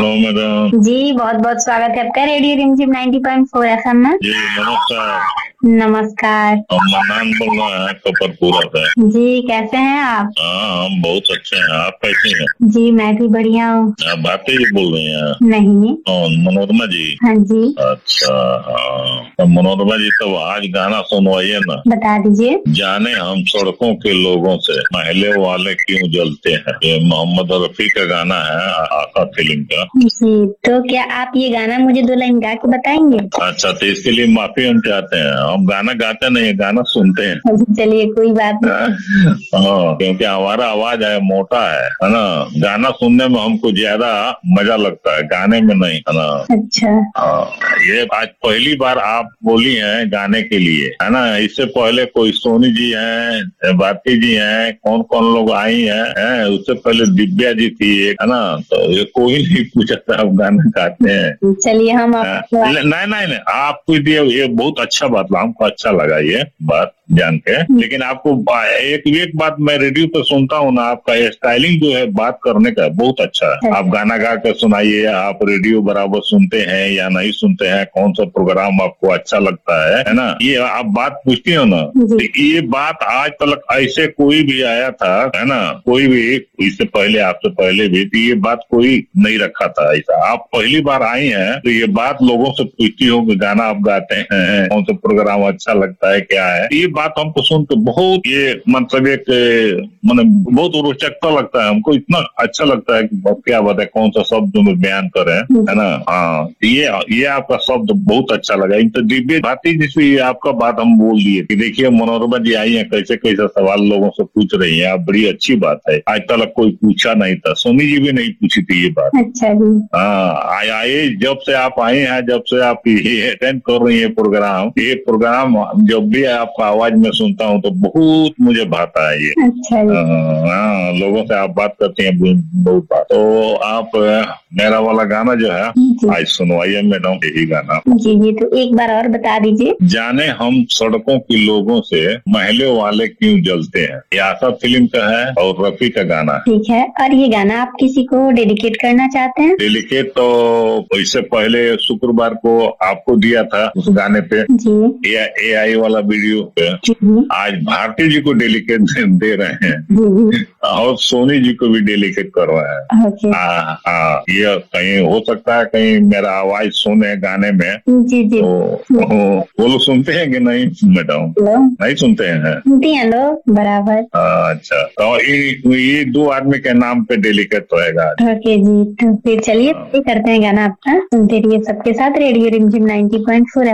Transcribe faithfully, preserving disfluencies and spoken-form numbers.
Hello madam. जी बहुत बहुत स्वागत है आपका रेडियो रिमझिम नाइंटी पॉइंट फोर एफएम में। जी नमस्कार। नमस्कार। हम मन्नान बोल रहे हैं कपरपुरा से। जी कैसे हैं आप? हाँ हम बहुत अच्छे हैं, आप कैसी हैं? जी मैं भी बढ़िया हूँ। आप भारती जी बोल रही हैं? नहीं। कौन, मनोरमा जी? हाँ जी। अच्छा हाँ, तो मनोरमा जी तब आज गाना सुनवाइए ना। बता दीजिए। जाने हम सड़कों के लोगों से महले वाले क्यों जलते हैं, ये मोहम्मद रफी का गाना है, आका फिल्म का। जी तो क्या आप ये गाना मुझे दो लाइन गा के बताएंगे? अच्छा तो इसके लिए माफी हम चाहते हैं, हम गाना गाते नहीं, गाना सुनते हैं। चलिए कोई बात नहीं। हाँ क्योंकि हमारा आवाज है मोटा है है ना, गाना सुनने में हमको ज्यादा मजा लगता है, गाने में नहीं, है ना। अच्छा। हाँ ये आज पहली बार आप बोली हैं गाने के लिए, है ना। इससे पहले कोई सोनी जी हैं, भारती जी हैं, कौन कौन लोग आई हैं, है? उससे पहले दिव्या जी थी एक, है ना। तो ये कोई नहीं पूछा था आप गाना गाते हैं। चलिए हम हाँ, नहीं नहीं नहीं आपको ये ये बहुत अच्छा बात, हमको अच्छा लगा ये बात जान के। लेकिन आपको एक एक बात मैं रेडियो पे सुनता हूँ ना, आपका स्टाइलिंग जो है बात करने का बहुत अच्छा है। आप गाना गा कर सुनाइए, आप रेडियो बराबर सुनते हैं या नहीं सुनते हैं, कौन सा प्रोग्राम आपको अच्छा लगता है है ना, ये आप बात पूछती हो ना। तो ये बात आज तक ऐसे कोई भी आया था, है ना, कोई भी इससे पहले आपसे पहले भी, तो ये बात कोई नहीं रखा था ऐसा। आप पहली बार आई हैं तो ये बात लोगों से पूछती हो कि गाना आप गाते हैं, कौन सा प्रोग्राम अच्छा लगता है, क्या है। ये बात हमको सुन के बहुत ये मतलब एक मतलब बहुत रोचकता लगता है हमको, इतना अच्छा लगता है कि क्या बात है, कौन सा शब्द में बयान करें, है ना। हाँ ये ये आपका शब्द बहुत अच्छा लगा। तो दिव्य भारती जी से आपका बात हम बोल दिए कि देखिए मनोरमा जी आई है, कैसे कैसे सवाल लोगों से पूछ रही है, आप बड़ी अच्छी बात है, आज तक कोई पूछा नहीं था, सोनी जी भी नहीं पूछी थी ये बात। अच्छा जी। हाँ आए जब से आप आए हैं, जब से आप ये अटेंड कर रही है प्रोग्राम, ये प्रोग्राम जब भी आपका आवाज में सुनता हूँ तो बहुत मुझे भाता है ये। अच्छा जी। हाँ लोगों से आप बात करती हैं बहुत बात। तो आप मेरा वाला गाना जो है आज सुनवाइए मैडम, यही गाना। जी जी तो एक बार और बता दीजिए। जाने हम सड़कों के लोगों से महले वाले क्यों जलते हैं, ये आशा फिल्म का है और रफी का गाना है। ठीक है, और ये गाना आप किसी को डेडिकेट करना चाहते हैं? डेलिकेट तो इससे पहले शुक्रवार को आपको दिया था उस गाने पे, जी ए आई वाला वीडियो पे। आज भारती जी को डेलिकेट दे रहे हैं जी और सोनी जी को भी डेलिकेट कर रहे हैं। ओके। हाँ हाँ ये कहीं हो सकता है कहीं मेरा आवाज सुने गाने में। जी जी तो वो लोग सुनते हैं कि नहीं मैडम? नहीं सुनते हैं? सुनती हैं लोग बराबर। अच्छा तो ये ये दो आदमी के नाम पे डेलिकेट रहेगा। ओके जी तो फिर चलिए करते हैं गाना आपका, सुनते रहिए सबके साथ रेडियो रिमझिम नाइंटी पॉइंट फोर।